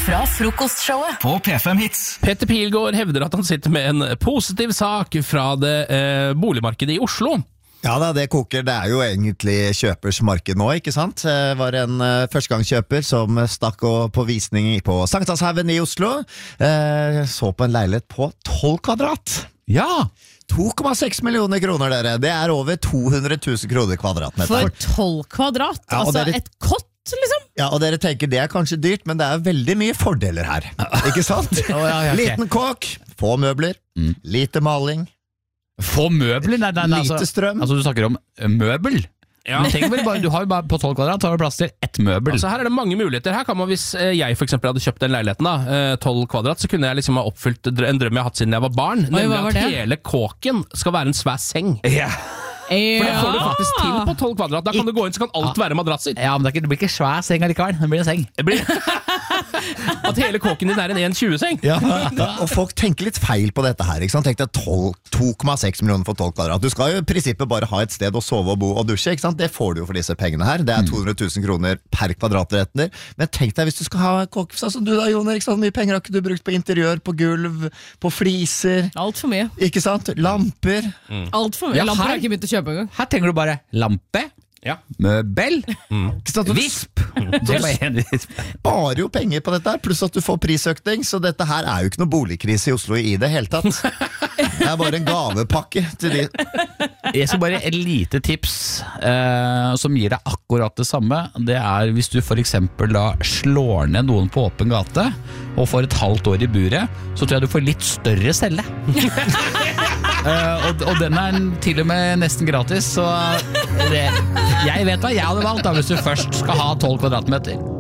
fra frokostshowet på P5 Hits. Petter Pilgaard hevder at han sitter med en positiv sak fra det boligmarkedet i Oslo. Ja da, det koker. Det er jo egentlig kjøpers marked nå, ikke sant? Det var en førstegangskjøper som stakk på visning på Sankthanshaugen i Oslo. Så på en leilighet på 12 kvadrat. Ja! 2,6 millioner kroner, dere. Det er over 200 000 kroner kvadratmeter. For 12 kvadrat? Ja, altså dere, et kott, liksom? Ja, og dere tenker det er kanskje dyrt, men det er veldig mye fordeler her. Ikke sant? Okay. Liten kåk, få møbler, lite maling. Få møbler? Nei, lite strøm. Altså du snakker om møbel? Ja. Men tenk vel bare, du har jo bare på 12 kvadrat så har du plass til ett møbel. Altså her er det mange muligheter. Her kan man, hvis jeg for eksempel hadde kjøpt den leiligheten da, 12 kvadrat, så kunne jeg liksom ha oppfylt en drøm jeg har hatt siden jeg var barn. Nemlig at hele kåken skal være en svær seng. Ja. For det får du faktisk til på 12 kvadrat. Da kan du gå inn, så kan alt være madrasser. Ja, men det blir ikke svær seng allikevel. Det blir en seng. At hele kåken din er en 1,20-seng. Ja. Og folk tenker litt feil på dette her, ikke sant? Tenk deg 2,6 millioner for 12 kvadrat. Du skal jo i prinsippet bare ha et sted å sove og bo og dusje, ikke sant? Det får du jo for disse pengene her. Det er 200 000 kroner per kvadratmeter. Men tenk deg hvis du skal ha kåke, sånn som du da, Jon Erik, så mye penger har ikke du brukt på interiør, på gulv, på fliser. Alt for mye. Ikke sant? Lamper. Alt for mye. Ja, Lamper har jeg ikke begynt å kjøpe engang. Her tenker du bare lampe, møbel, visp. Det var en visp. Sparer jo penger på dette her, pluss at du får prisøkning, så dette her er jo ikke noe boligkrise i Oslo i det hele tatt. Det er bare en gavepakke til de. Jeg skal bare et lite tips som gir deg akkurat det samme. Det er hvis du for eksempel da slår ned noen på åpen gate og får et halvt år i buret, så tror jeg du får litt større celle. Og den er til og med nesten gratis, så jeg vet hva jeg hadde valgt da, hvis du først skal ha 12 kvadratmeter.